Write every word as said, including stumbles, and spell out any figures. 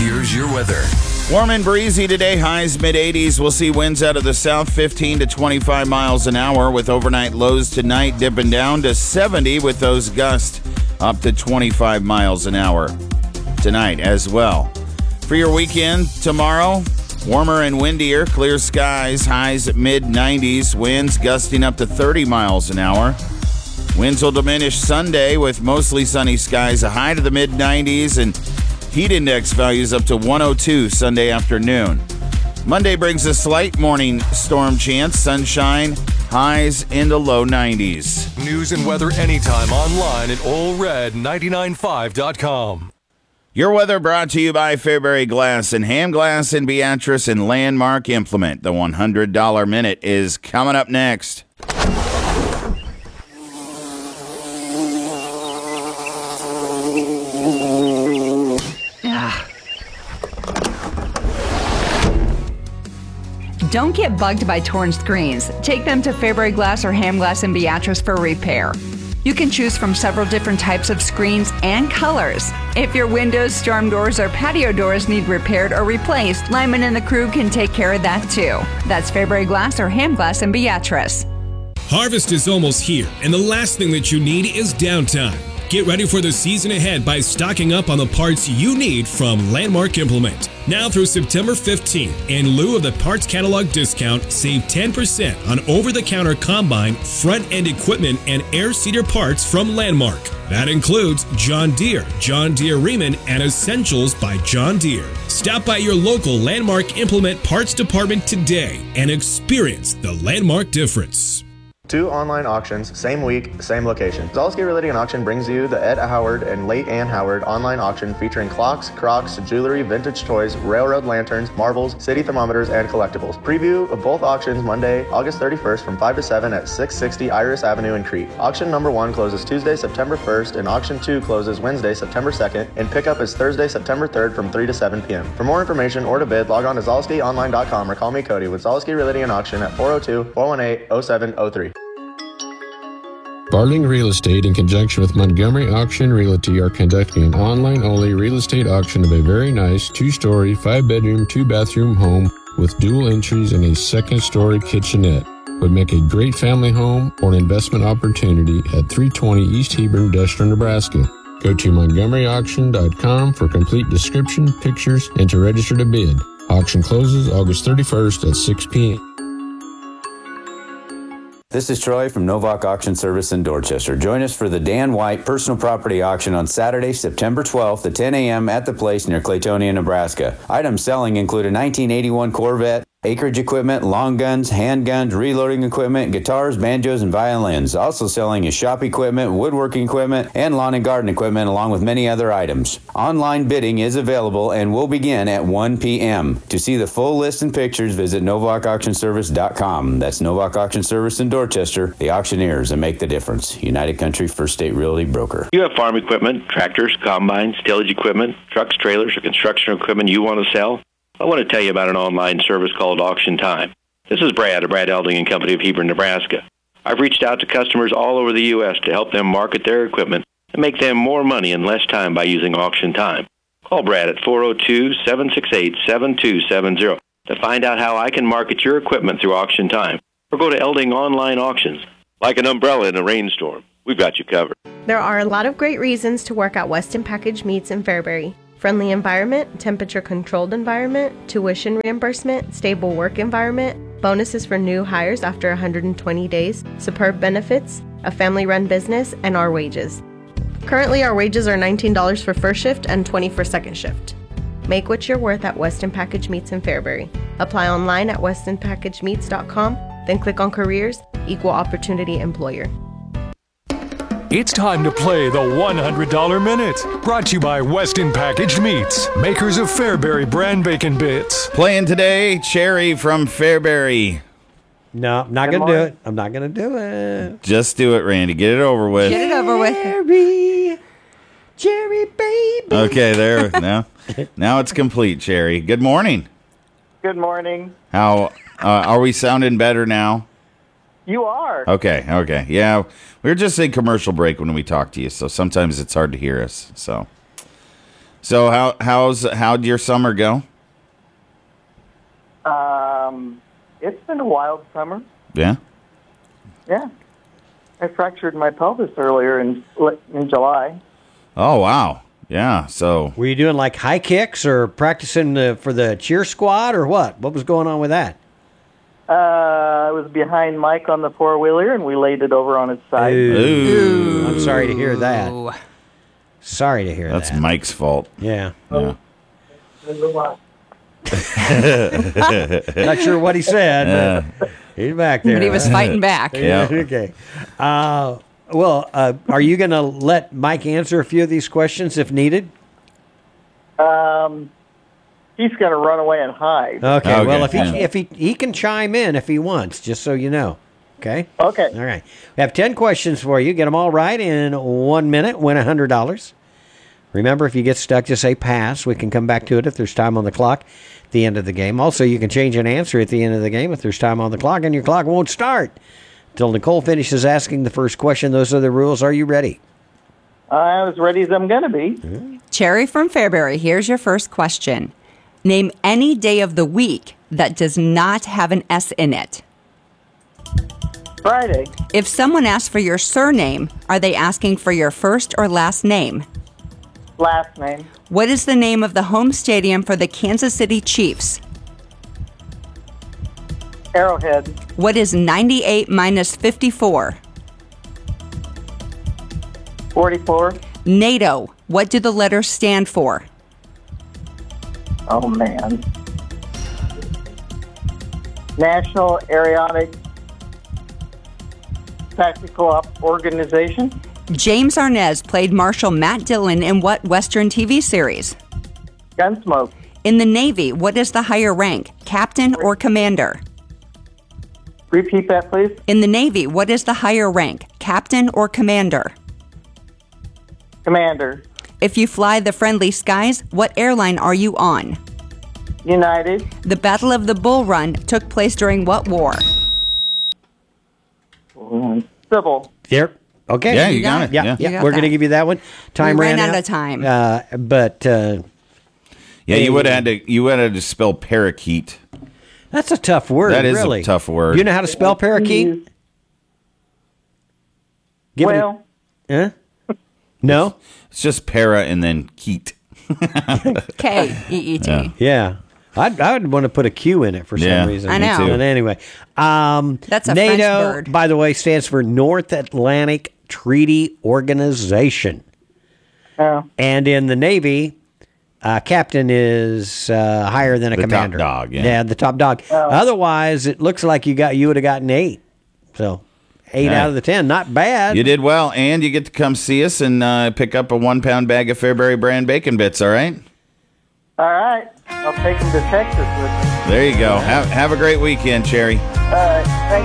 here's your weather. Warm and breezy today, highs mid eighties. We'll see winds out of the south fifteen to twenty-five miles an hour, with overnight lows tonight dipping down to seventy, with those gusts up to twenty-five miles an hour tonight as well. For your weekend tomorrow, warmer and windier, clear skies, highs at mid nineties, winds gusting up to thirty miles an hour. Winds will diminish Sunday with mostly sunny skies, a high to the mid nineties, and heat index values up to one oh two Sunday afternoon. Monday brings a slight morning storm chance, sunshine, highs in the low nineties. News and weather anytime online at Ole Red ninety-nine five dot com. Your weather brought to you by Fairbury Glass and Ham Glass in Beatrice and Landmark Implement. The one hundred dollar Minute is coming up next. Don't get bugged by torn screens. Take them to Fairbury Glass or Ham Glass in Beatrice for repair. You can choose from several different types of screens and colors. If your windows, storm doors, or patio doors need repaired or replaced, Lyman and the crew can take care of that too. That's Fairbury Glass or Ham Glass in Beatrice. Harvest is almost here, and the last thing that you need is downtime. Get ready for the season ahead by stocking up on the parts you need from Landmark Implement. Now through September fifteenth, in lieu of the parts catalog discount, save ten percent on over-the-counter combine, front-end equipment, and air seeder parts from Landmark. That includes John Deere, John Deere Riemann, and Essentials by John Deere. Stop by your local Landmark Implement parts department today and experience the Landmark difference. Two online auctions, same week, same location. Zaleski Realty and Auction brings you the Ed Howard and Late Ann Howard online auction featuring clocks, Crocs, jewelry, vintage toys, railroad lanterns, marbles, city thermometers, and collectibles. Preview of both auctions Monday, August thirty-first from five to seven at six sixty Iris Avenue in Crete. Auction number one closes Tuesday, September first, and auction two closes Wednesday, September second, and pickup is Thursday, September third from three to seven p.m. For more information or to bid, log on to Zaleski Online dot com or call me Cody with Zaleski Realty and Auction at four oh two, four one eight, oh seven oh three. Barling Real Estate, in conjunction with Montgomery Auction Realty, are conducting an online-only real estate auction of a very nice two-story, five-bedroom, two-bathroom home with dual entries and a second-story kitchenette. Would make a great family home or an investment opportunity at three twenty East Hebron, Destler, Nebraska. Go to Montgomery Auction dot com for complete description, pictures, and to register to bid. Auction closes August thirty-first at six p.m. This is Troy from Novak Auction Service in Dorchester. Join us for the Dan White Personal Property Auction on Saturday, September twelfth at ten a.m. at the place near Claytonia, Nebraska. Items selling include a nineteen eighty-one Corvette, acreage equipment, long guns, handguns, reloading equipment, guitars, banjos, and violins. Also selling is shop equipment, woodworking equipment, and lawn and garden equipment, along with many other items. Online bidding is available and will begin at one p.m. To see the full list and pictures, visit Novak Auction Service dot com. That's Novak Auction Service in Dorchester, the auctioneers that make the difference. United Country First State Realty Broker. You have farm equipment, tractors, combines, tillage equipment, trucks, trailers, or construction equipment you want to sell? I want to tell you about an online service called Auction Time. This is Brad of Brad Elding and Company of Hebron, Nebraska. I've reached out to customers all over the U S to help them market their equipment and make them more money in less time by using Auction Time. Call Brad at four oh two, seven six eight, seven two seven zero to find out how I can market your equipment through Auction Time. Or go to Elding Online Auctions. Like an umbrella in a rainstorm, we've got you covered. There are a lot of great reasons to work at Weston Package Meats in Fairbury. Friendly environment, temperature-controlled environment, tuition reimbursement, stable work environment, bonuses for new hires after one hundred twenty days, superb benefits, a family-run business, and our wages. Currently, our wages are nineteen dollars for first shift and twenty dollars for second shift. Make what you're worth at Weston Package Meats in Fairbury. Apply online at weston package meats dot com, then click on Careers, Equal Opportunity Employer. It's time to play the one hundred dollar Minute. Brought to you by Weston Packaged Meats, makers of Fairbury brand bacon bits. Playing today, Cherry from Fairbury. No, I'm not going to do it. I'm not going to do it. Just do it, Randy. Get it over with. Get it over with. Cherry, Cherry baby. Okay, there. Now, now it's complete, Cherry. Good morning. Good morning. How uh, are we sounding better now? You are. Okay, okay. Yeah, we were just in commercial break when we talked to you, so sometimes it's hard to hear us. So, So how how's how'd your summer go? Um, it's been a wild summer. Yeah. Yeah. I fractured my pelvis earlier in in July. Oh wow. Yeah. So Were you doing like high kicks or practicing uh, for the cheer squad or what? What was going on with that? Uh, I was behind Mike on the four wheeler, and we laid it over on its side. Ooh. I'm sorry to hear that. Sorry to hear That's that. Mike's fault. Yeah. Yeah. Not sure what he said, but he's back there. But he was fighting back. Yeah. Okay. Uh, well, uh, are you going to let Mike answer a few of these questions if needed? Um, he's going to run away and hide. Okay. Okay, Well, if he yeah. if he he can chime in if he wants, just so you know. Okay. Okay. All right. We have ten questions for you. Get them all right in one minute. Win one hundred dollars. Remember, if you get stuck, just say pass. We can come back to it if there's time on the clock at the end of the game. Also, you can change an answer at the end of the game if there's time on the clock, and your clock won't start until Nicole finishes asking the first question. Those are the rules. Are you ready? I'm as ready as I'm going to be. Cherry from Fairbury, here's your first question. Name any day of the week that does not have an S in it. Friday. If someone asks for your surname, are they asking for your first or last name? Last name. What is the name of the home stadium for the Kansas City Chiefs? Arrowhead. What is ninety-eight minus fifty-four? forty-four. NATO. What do the letters stand for? Oh, man. National Aeronautic Tactical Op Organization. James Arnaz played Marshal Matt Dillon in what Western T V series? Gunsmoke. In the Navy, what is the higher rank, captain or commander? Repeat that, please. In the Navy, what is the higher rank, captain or commander? Commander. If you fly the friendly skies, what airline are you on? United. The Battle of the Bull Run took place during what war? Civil. There. Okay. Yeah, you got it. Yeah, Yeah. yeah. You got We're going to that. give you that one. Time We ran, ran out of time. Uh, but uh, Yeah, you would have had to you would have had to spell parakeet. that's a tough word. That is a really. tough word. You know how to spell parakeet? Give it a- Well, Huh? No? It's just para and then keet. K E E T. Yeah. I'd, I would want to put a Q in it for some Yeah, reason. I know. me too. But anyway, um, That's a NATO, French bird. by the way, stands for North Atlantic Treaty Organization. uh, And in the Navy, uh, captain is uh, higher than a The top commander. dog, yeah. the top dog. Otherwise, it looks like you got you would have gotten eight. So eight Yeah. out of the ten, not bad. You did well, and you get to come see us and uh, pick up a one-pound bag of Fairbury brand bacon bits, all right? all right. I'll take him to Texas with me. There you go. Have, have a great weekend, Cherry. All right. Thank